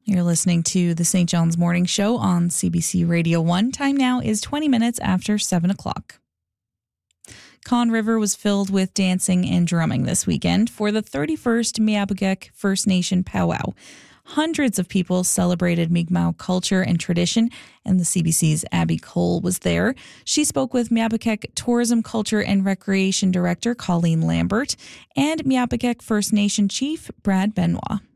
You're listening to the St. John's Morning Show on CBC Radio 1. Time now is 20 minutes after 7 o'clock. Conn River was filled with dancing and drumming this weekend for the 31st Mi'kmaq First Nation Powwow. Hundreds of people celebrated Mi'kmaq culture and tradition, and the CBC's Abby Cole was there. She spoke with Mi'kmaq Tourism, Culture and Recreation Director Colleen Lambert and Mi'kmaq First Nation Chief Brad Benoit.